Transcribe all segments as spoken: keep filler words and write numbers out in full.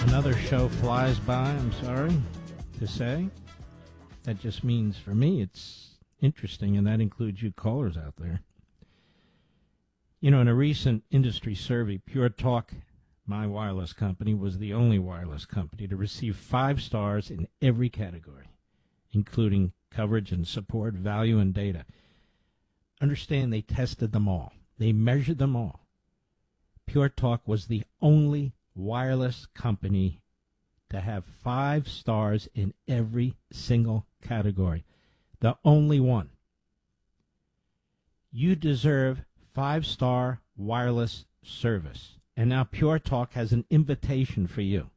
Another show flies by, I'm sorry to say. That just means, for me, it's interesting, and that includes you callers out there. You know, in a recent industry survey, Pure Talk, my wireless company, was the only wireless company to receive five stars in every category, including coverage and support, value, and data. Understand they tested them all. They measured them all. Pure Talk was the only wireless company to have five stars in every single category. The only one. You deserve five-star wireless service. And now Pure Talk has an invitation for you.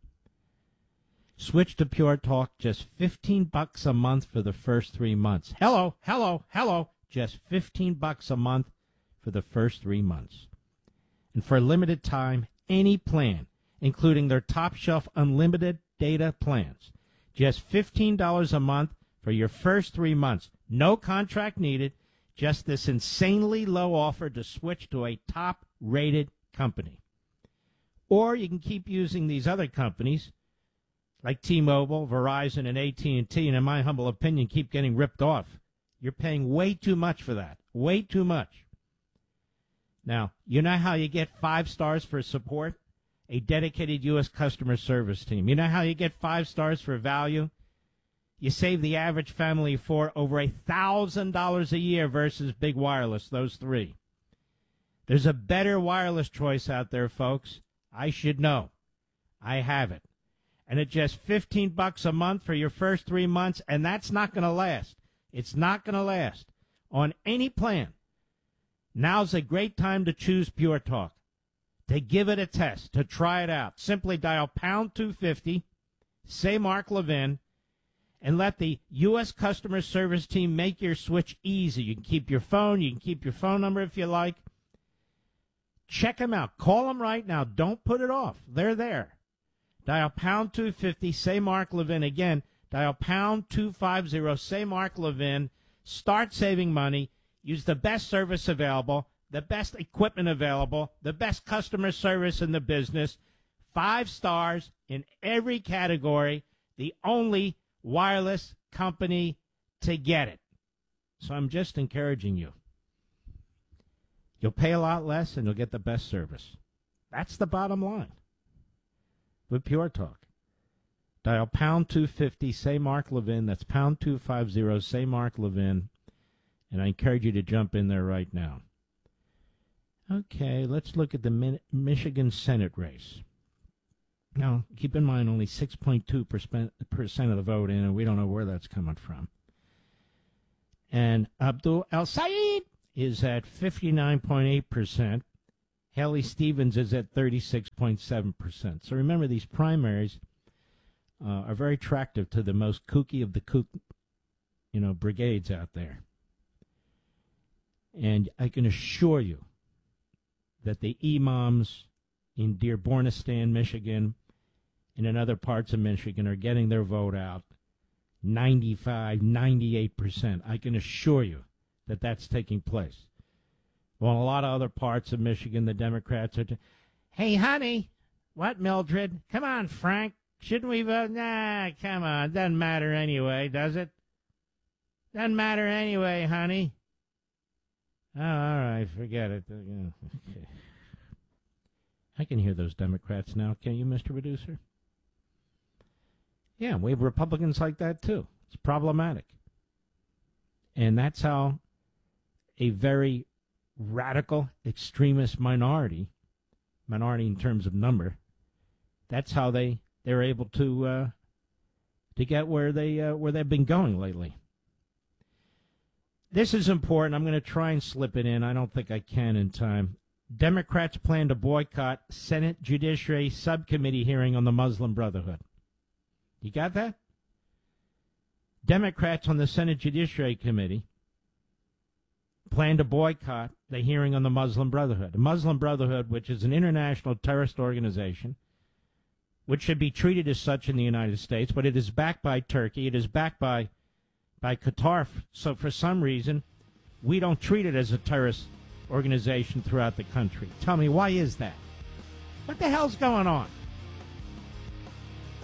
Switch to Pure Talk, just fifteen bucks a month for the first three months. Hello, hello, hello. Just fifteen bucks a month for the first three months. And for a limited time, any plan, including their top-shelf unlimited data plans. Just fifteen dollars a month for your first three months. No contract needed, just this insanely low offer to switch to a top-rated company. Or you can keep using these other companies like T-Mobile, Verizon, and A T and T, and in my humble opinion, keep getting ripped off. You're paying way too much for that. Way too much. Now, you know how you get five stars for support? A dedicated U S customer service team. You know how you get five stars for value? You save the average family for over a thousand dollars a year versus big wireless, those three. There's a better wireless choice out there, folks. I should know. I have it. And at just fifteen bucks a month for your first three months, and that's not going to last. It's not going to last on any plan. Now's a great time to choose Pure Talk, to give it a test, to try it out. Simply dial pound two fifty, say Mark Levin, and let the U S customer service team make your switch easy. You can keep your phone. You can keep your phone number if you like. Check them out. Call them right now. Don't put it off. They're there. Dial pound two fifty, say Mark Levin. Again, dial pound two fifty, say Mark Levin. Start saving money. Use the best service available, the best equipment available, the best customer service in the business. Five stars in every category. The only wireless company to get it. So I'm just encouraging you. You'll pay a lot less and you'll get the best service. That's the bottom line with Pure Talk. Dial pound two fifty, say Mark Levin. That's pound two fifty, say Mark Levin. And I encourage you to jump in there right now. Okay, let's look at the Min- Michigan Senate race. Now, keep in mind only six point two percent of the vote in, and we don't know where that's coming from. And Abdul El-Sayed is at fifty-nine point eight percent. Haley Stevens is at thirty-six point seven percent. So remember, these primaries uh, are very attractive to the most kooky of the kook, you know, brigades out there. And I can assure you that the imams in Dearbornistan, Michigan, and in other parts of Michigan are getting their vote out ninety-five, ninety-eight percent. I can assure you that that's taking place. Well, in a lot of other parts of Michigan, the Democrats are, t- hey, honey, what, Mildred? Come on, Frank. Shouldn't we vote? Nah, come on. Doesn't matter anyway, does it? Doesn't matter anyway, honey. Oh, all right, forget it. Okay. I can hear those Democrats now, can't you, Mister Producer? Yeah, we have Republicans like that, too. It's problematic. And that's how a very radical, extremist minority, minority in terms of number, that's how they, they're able to uh, to get where, they, uh, where they've been going lately. This is important. I'm going to try and slip it in. I don't think I can in time. Democrats plan to boycott Senate Judiciary Subcommittee hearing on the Muslim Brotherhood. You got that? Democrats on the Senate Judiciary Committee plan to boycott the hearing on the Muslim Brotherhood. The Muslim Brotherhood, which is an international terrorist organization, which should be treated as such in the United States, but it is backed by Turkey. It is backed by by Qatar, so for some reason, we don't treat it as a terrorist organization throughout the country. Tell me, why is that? What the hell's going on?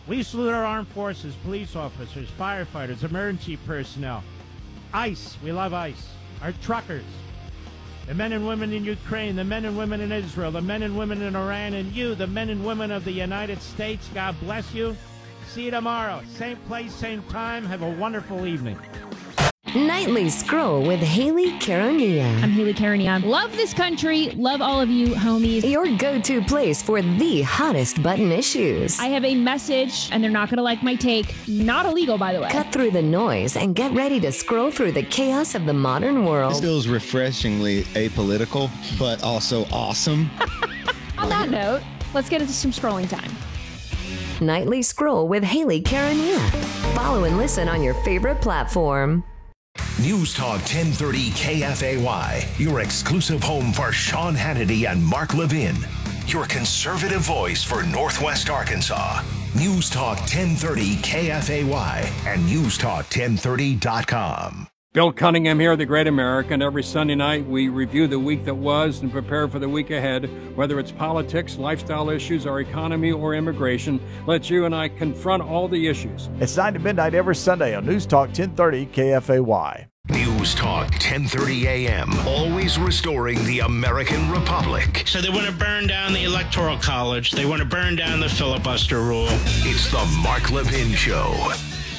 We salute our armed forces, police officers, firefighters, emergency personnel. ICE, we love ICE. Our truckers. The men and women in Ukraine, the men and women in Israel, the men and women in Iran, and you, the men and women of the United States. God bless you. See you tomorrow. Same place, same time. Have a wonderful evening. Nightly Scroll with Haley Caronia. I'm Haley Caronia. Love this country. Love all of you, homies. Your go-to place for the hottest button issues. I have a message, and they're not going to like my take. Not illegal, by the way. Cut through the noise and get ready to scroll through the chaos of the modern world. This feels refreshingly apolitical, but also awesome. On that note, let's get into some scrolling time. Nightly Scroll with Haley Caronia. Follow and listen on your favorite platform. News Talk ten thirty K F A Y, your exclusive home for Sean Hannity and Mark Levin. Your conservative voice for Northwest Arkansas. News Talk ten thirty K F A Y and news talk ten thirty dot com. Bill Cunningham here, The Great American. Every Sunday night, we review the week that was and prepare for the week ahead. Whether it's politics, lifestyle issues, our economy, or immigration, let you and I confront all the issues. It's nine to midnight every Sunday on News Talk ten thirty K F A Y. News Talk ten thirty A M, always restoring the American Republic. So they want to burn down the Electoral College. They want to burn down the filibuster rule. It's the Mark Levin Show.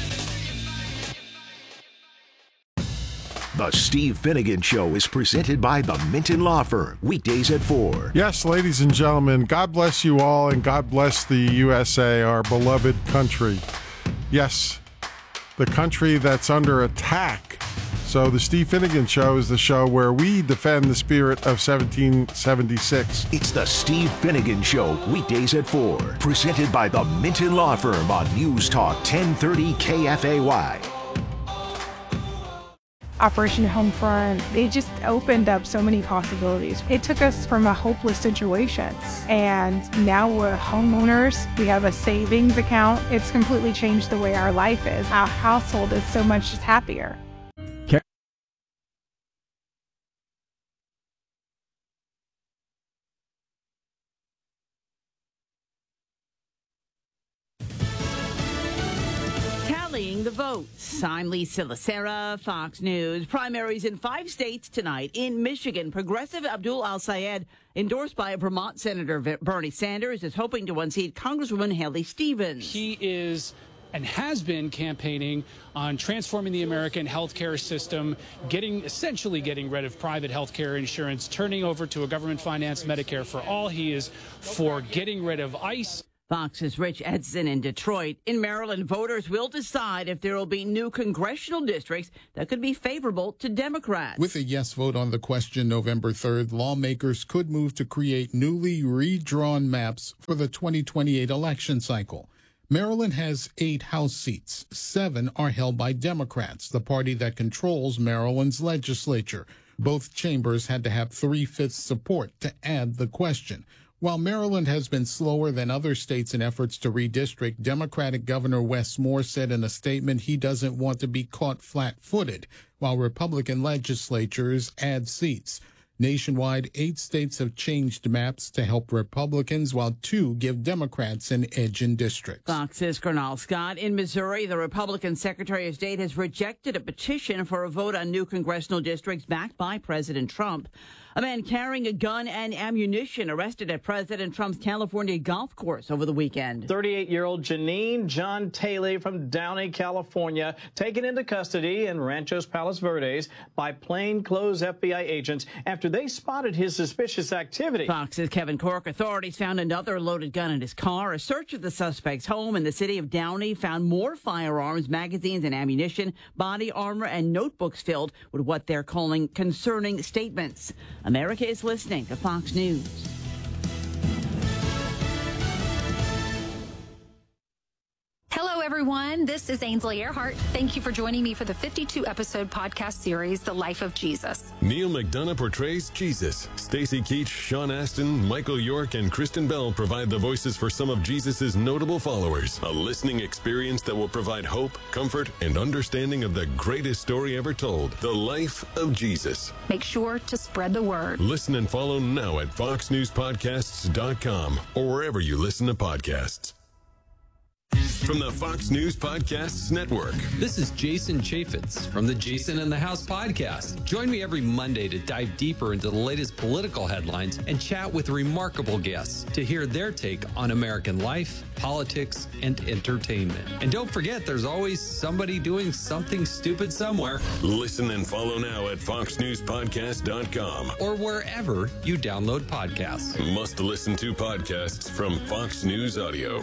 The Steve Finnegan Show is presented by the Minton Law Firm, weekdays at four. Yes, ladies and gentlemen, God bless you all, and God bless the U S A, our beloved country. Yes, the country that's under attack. So the Steve Finnegan Show is the show where we defend the spirit of seventeen seventy-six. It's the Steve Finnegan Show, weekdays at four, presented by the Minton Law Firm on News Talk ten thirty K F A Y. Operation Homefront, it just opened up so many possibilities. It took us from a hopeless situation, and now we're homeowners. We have a savings account. It's completely changed the way our life is. Our household is so much happier. Tallying the votes. I'm Lisa Lacera, Fox News. Primaries in five states tonight. In Michigan, Progressive Abdul Al-Sayed, endorsed by Vermont Senator Bernie Sanders, is hoping to unseat Congresswoman Haley Stevens. He is and has been campaigning on transforming the American healthcare system, getting essentially getting rid of private healthcare insurance, turning over to a government-financed Medicare for all. He is for getting rid of ICE. Fox's Rich Edson in Detroit. In Maryland, voters will decide if there will be new congressional districts that could be favorable to Democrats. With a yes vote on the question November third, lawmakers could move to create newly redrawn maps for the twenty twenty-eight election cycle. Maryland has eight House seats. Seven are held by Democrats, the party that controls Maryland's legislature. Both chambers had to have three-fifths support to add the question. While Maryland has been slower than other states in efforts to redistrict, Democratic Governor Wes Moore said in a statement he doesn't want to be caught flat-footed, while Republican legislatures add seats. Nationwide, eight states have changed maps to help Republicans, while two give Democrats an edge in districts. Fox's Cornell Scott. In Missouri, the Republican Secretary of State has rejected a petition for a vote on new congressional districts backed by President Trump. A man carrying a gun and ammunition arrested at President Trump's California golf course over the weekend. thirty-eight-year-old Janine John Taylor from Downey, California, taken into custody in Ranchos Palos Verdes by plainclothes F B I agents after they spotted his suspicious activity. Fox's Kevin Cork. Authorities found another loaded gun in his car. A search of the suspect's home in the city of Downey found more firearms, magazines, and ammunition, body armor, and notebooks filled with what they're calling concerning statements. America is listening to Fox News. Hello, everyone. This is Ainsley Earhart. Thank you for joining me for the fifty-two episode podcast series, The Life of Jesus. Neil McDonough portrays Jesus. Stacy Keach, Sean Astin, Michael York, and Kristen Bell provide the voices for some of Jesus's notable followers. A listening experience that will provide hope, comfort, and understanding of the greatest story ever told, the life of Jesus. Make sure to spread the word. Listen and follow now at fox news podcasts dot com or wherever you listen to podcasts. from the Fox News Podcasts Network. This is Jason Chaffetz from the Jason in the House podcast. Join me every Monday to dive deeper into the latest political headlines and chat with remarkable guests to hear their take on American life, politics, and entertainment. And don't forget, there's always somebody doing something stupid somewhere. Listen and follow now at fox news podcast dot com or wherever you download podcasts. Must listen to podcasts from Fox News Audio.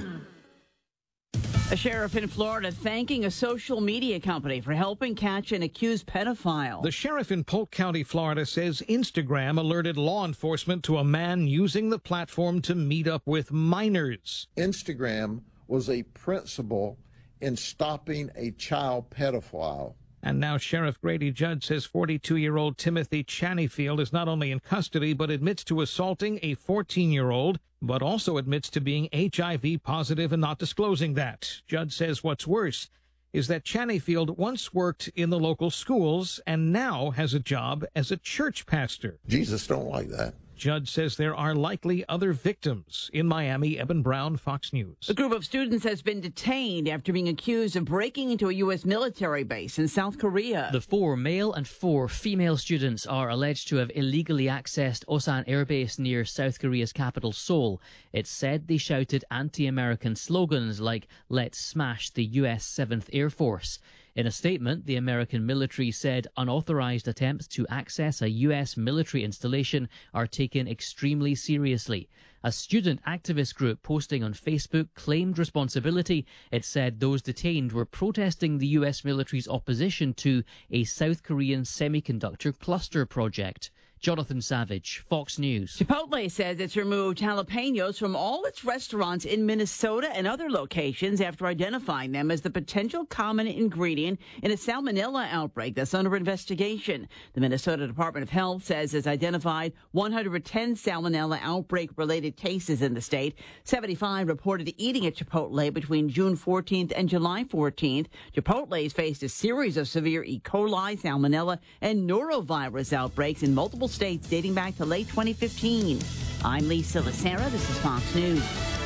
A sheriff in Florida thanking a social media company for helping catch an accused pedophile. The sheriff in Polk County, Florida, says Instagram alerted law enforcement to a man using the platform to meet up with minors. Instagram was a principal in stopping a child pedophile. And now Sheriff Grady Judd says forty-two-year-old Timothy Chaneyfield is not only in custody, but admits to assaulting a fourteen-year-old, but also admits to being H I V positive and not disclosing that. Judd says what's worse is that Chaneyfield once worked in the local schools and now has a job as a church pastor. Jesus don't like that. Judd says there are likely other victims. In Miami, Eben Brown, Fox News. A group of students has been detained after being accused of breaking into a U S military base in South Korea. The four male and four female students are alleged to have illegally accessed Osan Air Base near South Korea's capital, Seoul. It's said they shouted anti-American slogans like, "Let's smash the U S seventh Air Force." In a statement, the American military said unauthorized attempts to access a U S military installation are taken extremely seriously. A student activist group posting on Facebook claimed responsibility. It said those detained were protesting the U S military's opposition to a South Korean semiconductor cluster project. Jonathan Savage, Fox News. Chipotle says it's removed jalapenos from all its restaurants in Minnesota and other locations after identifying them as the potential common ingredient in a salmonella outbreak that's under investigation. The Minnesota Department of Health says it's identified one hundred ten salmonella outbreak-related cases in the state. seventy-five reported eating at Chipotle between June fourteenth and July fourteenth. Chipotle's faced a series of severe E. coli, salmonella, and norovirus outbreaks in multiple states dating back to late twenty fifteen. I'm Lisa Lacera. This is Fox News.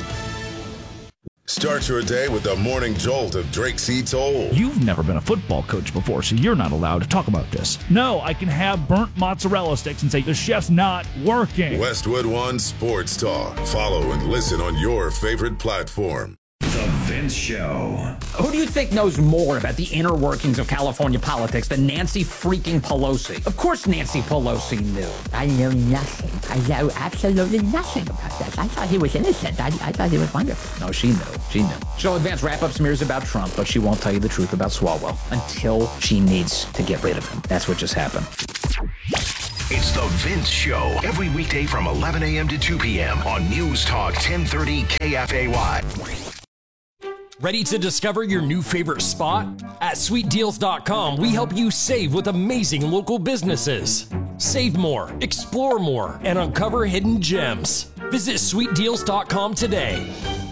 Start your day with the morning jolt of Drake C. Toll. You've never been a football coach before, so you're not allowed to talk about this. No, I can have burnt mozzarella sticks and say the chef's not working. Westwood One Sports Talk. Follow and listen on your favorite platform. The Vince Show. Who do you think knows more about the inner workings of California politics than Nancy freaking Pelosi? Of course Nancy Pelosi knew. I know nothing. I know absolutely nothing about that. I thought he was innocent. I, I thought he was wonderful. No, she knew. She knew. She'll advance wrap-up smears about Trump, but she won't tell you the truth about Swalwell until she needs to get rid of him. That's what just happened. It's The Vince Show, every weekday from eleven a.m. to two p.m. on News Talk ten thirty K F A Y. Ready to discover your new favorite spot? At sweet deals dot com, we help you save with amazing local businesses. Save more, explore more, and uncover hidden gems. Visit sweet deals dot com today.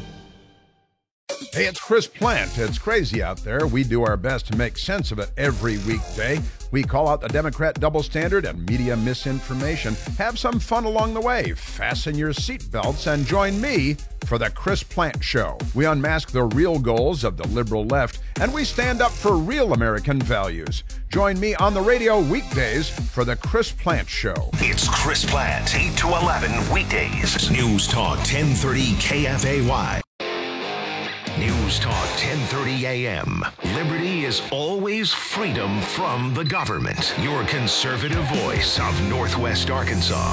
Hey, it's Chris Plant. It's crazy out there. We do our best to make sense of it every weekday. We call out the Democrat double standard and media misinformation. Have some fun along the way. Fasten your seatbelts and join me for the Chris Plant Show. We unmask the real goals of the liberal left, and we stand up for real American values. Join me on the radio weekdays for the Chris Plant Show. It's Chris Plant, eight to eleven weekdays. News Talk ten thirty K F A Y. News Talk ten thirty a.m. Liberty is always freedom from the government. Your conservative voice of Northwest Arkansas.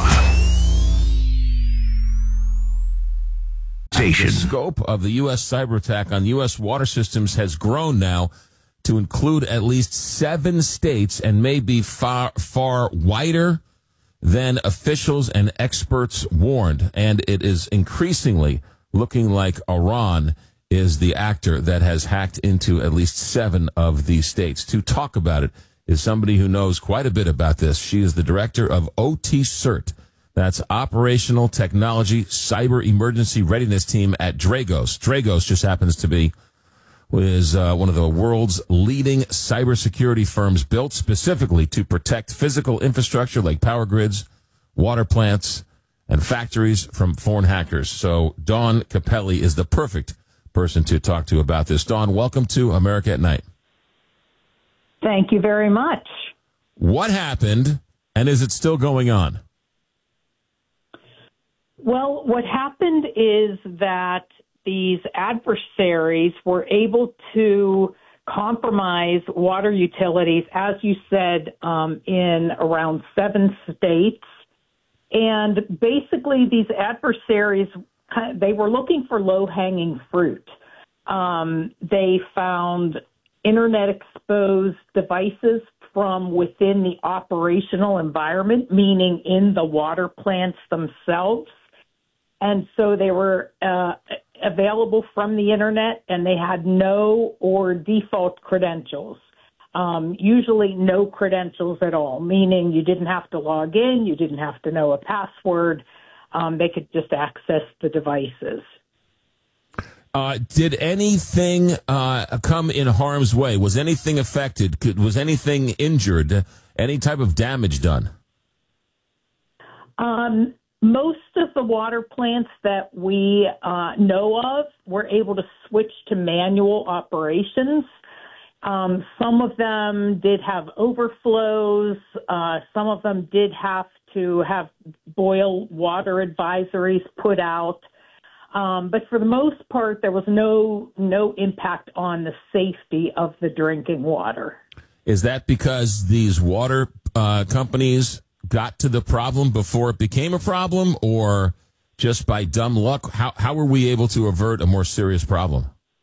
Station. The scope of the U S cyber attack on U S water systems has grown now to include at least seven states and may be far, far wider than officials and experts warned. And it is increasingly looking like Iran is the actor that has hacked into at least seven of these states. To talk about it is somebody who knows quite a bit about this. She is the director of O T CERT. That's Operational Technology Cyber Emergency Readiness Team at Dragos. Dragos just happens to be is uh, one of the world's leading cybersecurity firms built specifically to protect physical infrastructure like power grids, water plants, and factories from foreign hackers. So Dawn Capelli is the perfect person to talk to about this. Dawn, welcome to America at Night. Thank you very much. What happened, and is it still going on? Well, what happened is that these adversaries were able to compromise water utilities, as you said, um, in around seven states. And basically, these adversaries, they were looking for low-hanging fruit. Um, they found internet-exposed devices from within the operational environment, meaning in the water plants themselves. And so they were uh, available from the internet, and they had no or default credentials, um, usually no credentials at all, meaning you didn't have to log in, you didn't have to know a password. Um, they could just access the devices. Uh, did anything uh, come in harm's way? Was anything affected? Could, was anything injured? Any type of damage done? Um, most of the water plants that we uh, know of were able to switch to manual operations. Um, some of them did have overflows. Uh, some of them did have to have boil water advisories put out. Um, but for the most part, there was no no impact on the safety of the drinking water. Is that because these water uh, companies got to the problem before it became a problem, or just by dumb luck? How how were we able to avert a more serious problem?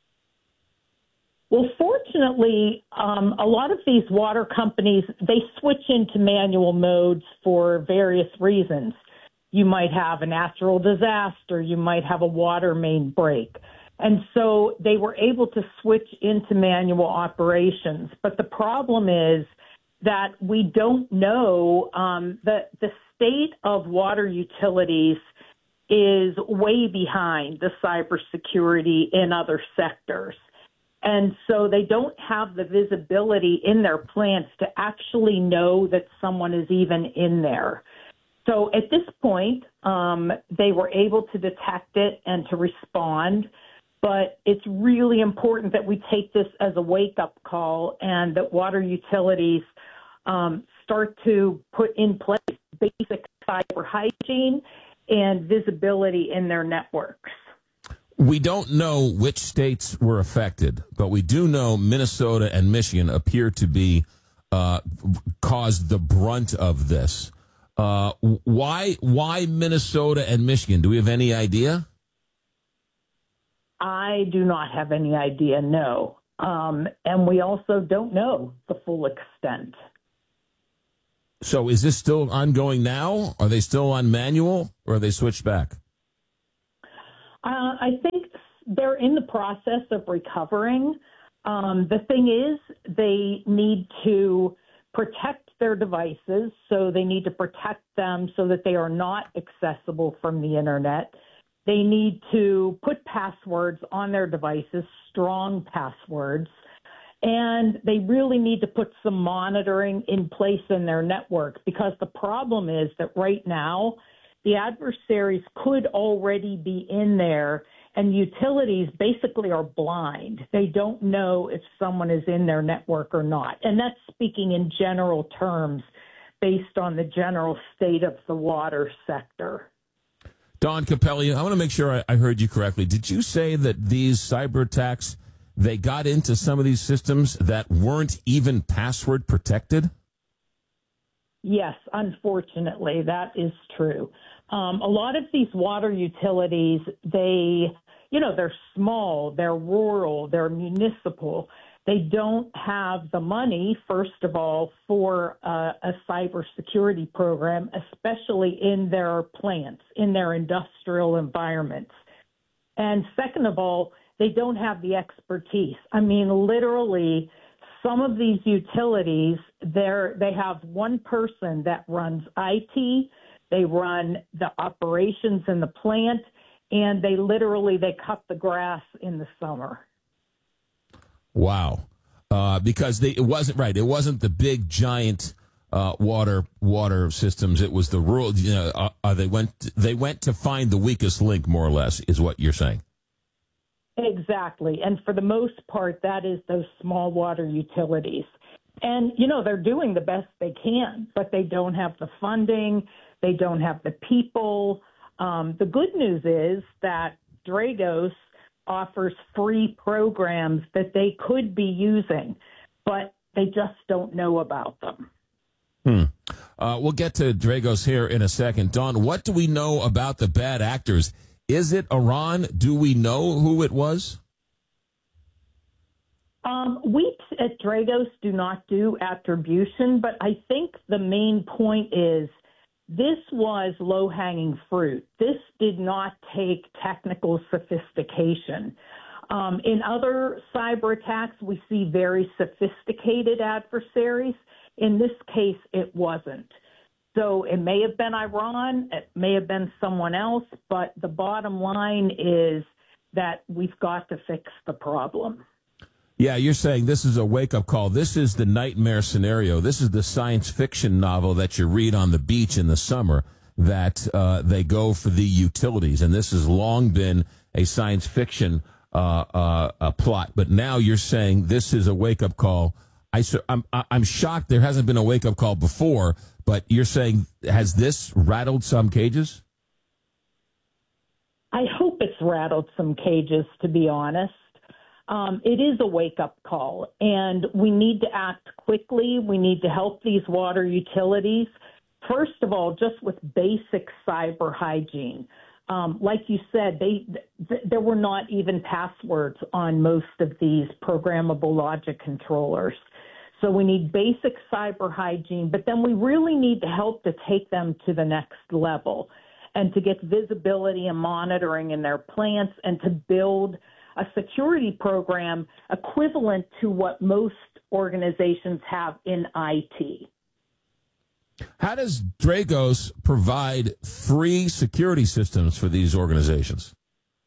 Well, fortunately, um, a lot of these water companies, they switch into manual modes for various reasons. You might have a natural disaster. You might have a water main break. And so they were able to switch into manual operations. But the problem is that we don't know um, that the state of water utilities is way behind the cybersecurity in other sectors. And so they don't have the visibility in their plants to actually know that someone is even in there. So at this point, um, they were able to detect it and to respond. But it's really important that we take this as a wake-up call and that water utilities um, start to put in place basic cyber hygiene and visibility in their networks. We don't know which states were affected, but we do know Minnesota and Michigan appear to be uh, caused the brunt of this. Uh, why, why Minnesota and Michigan? Do we have any idea? I do not have any idea, no. Um, and we also don't know the full extent. So is this still ongoing now? Are they still on manual, or are they switched back? Uh, I think they're in the process of recovering. Um, the thing is, they need to protect their devices, so they need to protect them so that they are not accessible from the internet. They need to put passwords on their devices, strong passwords, and they really need to put some monitoring in place in their network, because the problem is that right now the adversaries could already be in there, and utilities basically are blind. They don't know if someone is in their network or not. And that's speaking in general terms based on the general state of the water sector. Dawn Capelli, I want to make sure I, I heard you correctly. Did you say that these cyber attacks, they got into some of these systems that weren't even password protected? Yes, unfortunately, that is true. Um, a lot of these water utilities, they, you know, they're small, they're rural, they're municipal. They don't have the money, first of all, for uh, a cybersecurity program, especially in their plants, in their industrial environments. And second of all, they don't have the expertise. I mean, literally, some of these utilities, they're, they have one person that runs I T, they run the operations in the plant, and they literally, they cut the grass in the summer. Wow. Uh, because they, it wasn't right. It wasn't the big giant uh, water water systems. It was the rural. You know, uh, uh, they went they went to find the weakest link, more or less, is what you're saying. Exactly. And for the most part, that is those small water utilities. And, you know, they're doing the best they can, but they don't have the funding. They don't have the people. Um, the good news is that Dragos offers free programs that they could be using, but they just don't know about them. Hmm. Uh, we'll get to Dragos here in a second. Dawn, what do we know about the bad actors? Is it Iran? Do we know who it was? Um, we at Dragos do not do attribution, but I think the main point is this was low-hanging fruit. This did not take technical sophistication. Um, in other cyber attacks, we see very sophisticated adversaries. In this case, it wasn't. So it may have been Iran, it may have been someone else, but the bottom line is that we've got to fix the problem. Yeah, you're saying this is a wake-up call. This is the nightmare scenario. This is the science fiction novel that you read on the beach in the summer, that uh, they go for the utilities. And this has long been a science fiction uh, uh, a plot. But now you're saying this is a wake-up call. I, I'm, I'm shocked there hasn't been a wake-up call before, but you're saying, has this rattled some cages? I hope it's rattled some cages, to be honest. Um, it is a wake-up call, and we need to act quickly. We need to help these water utilities. First of all, just with basic cyber hygiene. Um, like you said, they th- there were not even passwords on most of these programmable logic controllers. So we need basic cyber hygiene, but then we really need to help to take them to the next level and to get visibility and monitoring in their plants and to build a security program equivalent to what most organizations have in I T. How does Dragos provide free security systems for these organizations?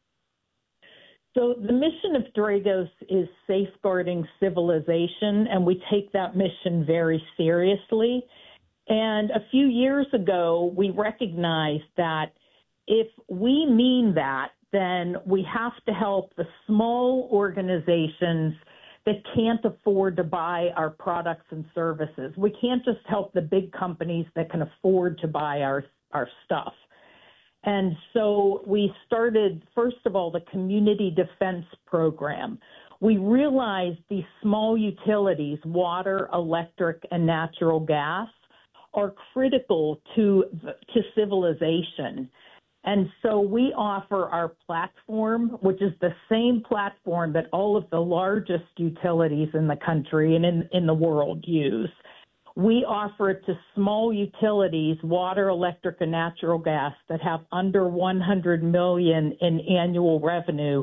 So the mission of Dragos is safeguarding civilization, and we take that mission very seriously. And a few years ago, we recognized that if we mean that, then we have to help the small organizations that can't afford to buy our products and services. We can't just help the big companies that can afford to buy our, our stuff. And so we started, first of all, the Community Defense Program. We realized these small utilities, water, electric, and natural gas, are critical to, to civilization. And so we offer our platform, which is the same platform that all of the largest utilities in the country and in, in the world use. We offer it to small utilities, water, electric, and natural gas that have under one hundred million dollars in annual revenue